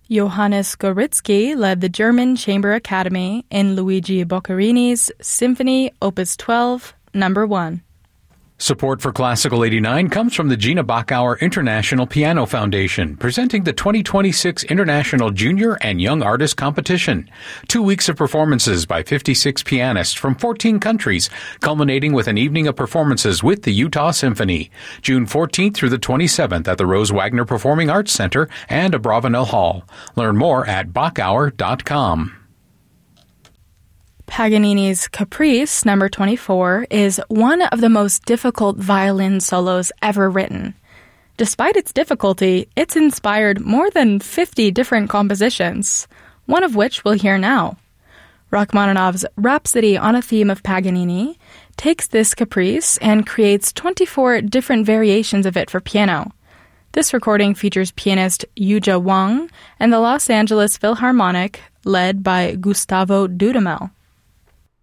Johannes Goritzky led the German Chamber Academy in Luigi Boccherini's Symphony Opus 12, No. 1. Support for Classical 89 comes from the Gina Bachauer International Piano Foundation, presenting the 2026 International Junior and Young Artist Competition. 2 weeks of performances by 56 pianists from 14 countries, culminating with an evening of performances with the Utah Symphony. June 14th through the 27th at the Rose Wagner Performing Arts Center and Abravanel Hall. Learn more at Bachauer.com. Paganini's Caprice, No. 24, is one of the most difficult violin solos ever written. Despite its difficulty, it's inspired more than 50 different compositions, one of which we'll hear now. Rachmaninoff's Rhapsody on a Theme of Paganini takes this caprice and creates 24 different variations of it for piano. This recording features pianist Yuja Wang and the Los Angeles Philharmonic, led by Gustavo Dudamel.